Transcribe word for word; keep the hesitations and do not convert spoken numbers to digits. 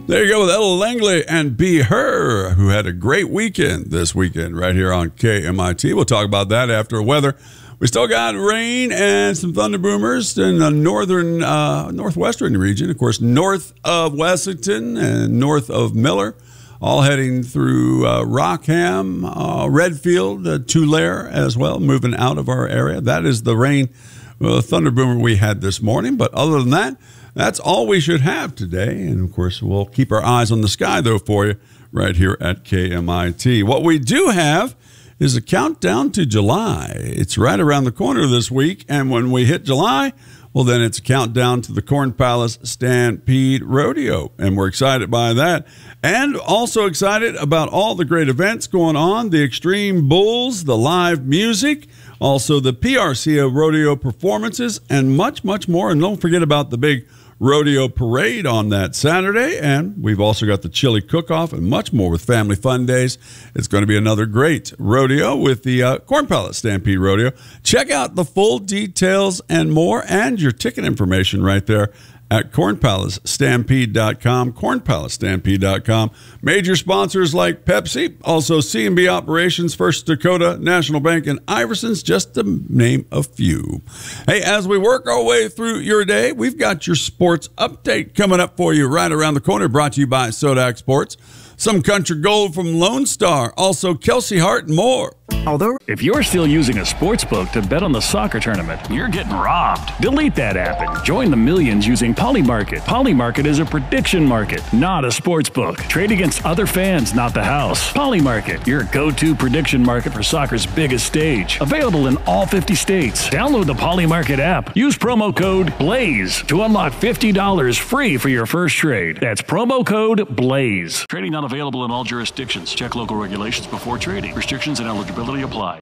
There you go with Ella Langley and Be Her, who had a great weekend this weekend right here on K M I T. We'll talk about that after weather. We still got rain and some thunder boomers in the northern, uh, northwestern region, of course, north of Wessington and north of Miller, all heading through uh, Rockham, uh, Redfield, uh, Tulare as well, moving out of our area. That is the rain, uh, thunder boomer we had this morning. But other than that, that's all we should have today. And, of course, we'll keep our eyes on the sky, though, for you right here at K M I T. What we do have is a countdown to July. It's right around the corner this week. And when we hit July, well, then it's a countdown to the Corn Palace Stampede Rodeo. And we're excited by that. And also excited about all the great events going on, the Extreme Bulls, the live music, also the P R C A rodeo performances, and much, much more. And don't forget about the big rodeo parade on that Saturday. And we've also got the chili cook-off and much more with Family Fun Days. It's going to be another great rodeo with the uh, Corn Palace Stampede Rodeo. Check out the full details and more and your ticket information right there at corn palace stampede dot com, corn palace stampede dot com. Major sponsors like Pepsi, also C and B Operations, First Dakota, National Bank, and Iverson's, just to name a few. Hey, as we work our way through your day, we've got your sports update coming up for you right around the corner, brought to you by Sodak Sports. Some country gold from Lone Star, also Kelsey Hart and more. Although, if you're still using a sports book to bet on the soccer tournament, you're getting robbed. Delete that app and join the millions using Polymarket. Polymarket is a prediction market, not a sports book. Trade against other fans, not the house. Polymarket, your go-to prediction market for soccer's biggest stage. Available in all fifty states. Download the Polymarket app. Use promo code BLAZE to unlock fifty dollars free for your first trade. That's promo code BLAZE. Trading not available in all jurisdictions. Check local regulations before trading. Restrictions and eligibility apply.